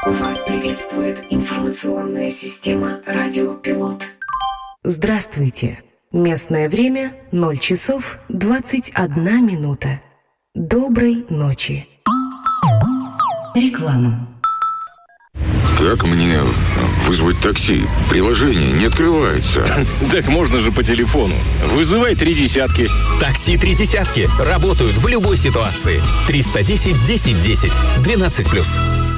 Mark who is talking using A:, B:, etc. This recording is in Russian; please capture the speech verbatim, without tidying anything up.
A: Вас приветствует информационная система «Радиопилот».
B: Здравствуйте. Местное время ноль часов двадцать одна минута. Доброй ночи.
A: Реклама.
C: Как мне вызвать такси? Приложение не открывается.
D: Так можно же по телефону. Вызывай три десятки.
E: Такси три десятки работают в любой ситуации. триста десять десять десять. двенадцать плюс.